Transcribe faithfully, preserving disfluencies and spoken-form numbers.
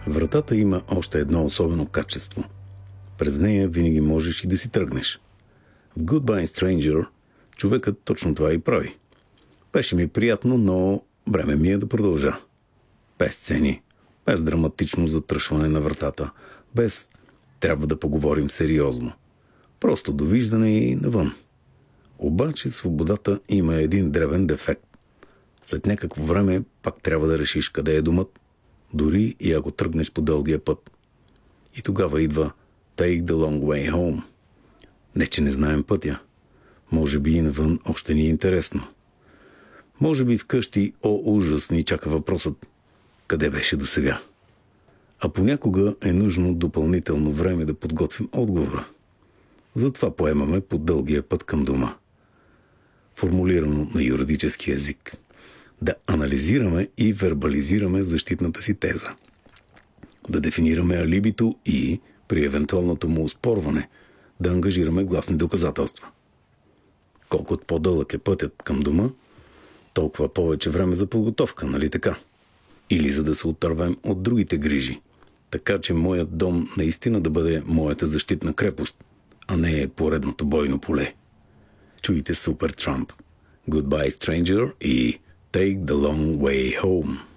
Вратата има още едно особено качество. През нея винаги можеш и да си тръгнеш. В Goodbye Stranger човекът точно това и прави. Беше ми приятно, но време ми е да продължа. Без сцени, без драматично затръшване на вратата, без трябва да поговорим сериозно. Просто довиждане и навън. Обаче свободата има един древен дефект. След някакво време пак трябва да решиш къде е домът, дори и ако тръгнеш по дългия път. И тогава идва Take the long way home. Не, че не знаем пътя. Може би и навън още ни е интересно. Може би вкъщи, о ужас, ни чака въпросът: къде беше досега? А понякога е нужно допълнително време да подготвим отговора. Затова поемаме по дългия път към дома. Формулирано на юридически език. Да анализираме и вербализираме защитната си теза. Да дефинираме алибито и, при евентуалното му оспорване, да ангажираме гласни доказателства. Колкото по-дълъг е пътят към дома, толкова повече време за подготовка, нали така? Или за да се отървем от другите грижи, така че моят дом наистина да бъде моята защитна крепост, а не поредното бойно поле. Чуйте Супертрамп, Goodbye Stranger и Take the Long Way Home.